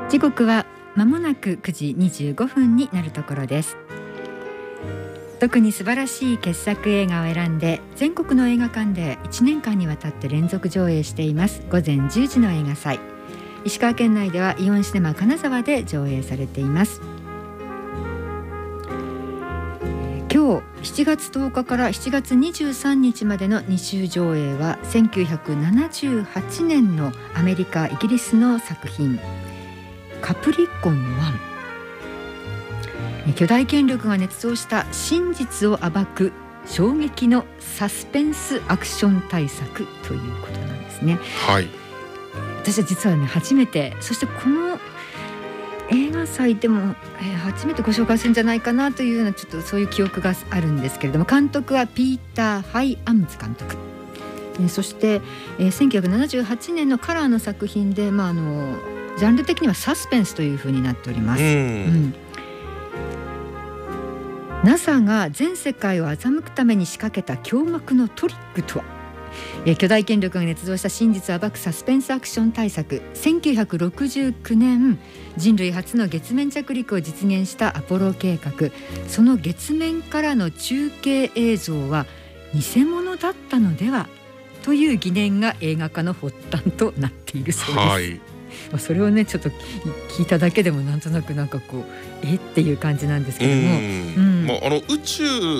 時刻は間もなく9時25分になるところです。特に素晴らしい傑作映画を選んで全国の映画館で1年間にわたって連続上映しています午前10時の映画祭。石川県内ではイオンシネマ金沢で上映されています。今日7月10日から7月23日までの2週上映は1978年のアメリカ・イギリスの作品カプリコン1。巨大権力が捏造した真実を暴く衝撃のサスペンスアクション大作ということなんですね。 はい。 私は実はね初めて、そしてこの映画祭でも、初めてご紹介するんじゃないかなというようなちょっとそういう記憶があるんですけれども、監督はピーター・ハイアムズ監督、そして、1978年のカラーの作品で、ジャンル的にはサスペンスというふうになっております。NASA が全世界を欺くために仕掛けた凶悪のトリックとは。巨大権力が捏造した真実を暴くサスペンスアクション大作。1969年人類初の月面着陸を実現したアポロ計画、その月面からの中継映像は偽物だったのではという疑念が映画化の発端となっているそうです。はい、それをねちょっと聞いただけでもなんとなくこうっていう感じなんですけども、 宇宙